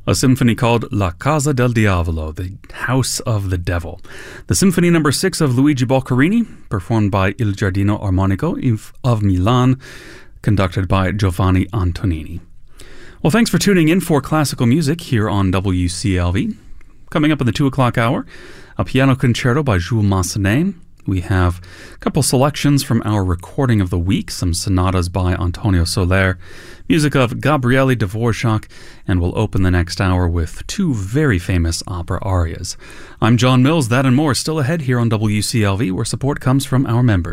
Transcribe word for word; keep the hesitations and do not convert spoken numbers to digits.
a symphony called La Casa del Diavolo, the House of the Devil. The Symphony Number Six of Luigi Boccherini, performed by Il Giardino Armonico of Milan, conducted by Giovanni Antonini. Well, thanks for tuning in for classical music here on W C L V. Coming up in the two o'clock hour, a piano concerto by Jules Massenet. We have a couple selections from our recording of the week, some sonatas by Antonio Soler, music of Gabriele Dvorak, and we'll open the next hour with two very famous opera arias. I'm John Mills. That and more still ahead here on W C L V, where support comes from our members.